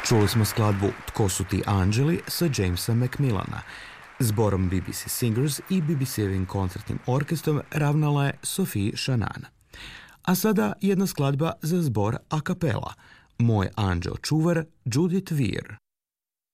Čuli smo skladbu Tko su ti anđeli sa Jamesa Macmillana. Zborom BBC Singers i BBC-evim koncertnim orkestrom ravnala je Sophie Shannan. A sada jedna skladba za zbor a cappella. Moj anđeo čuvar Judith Weir.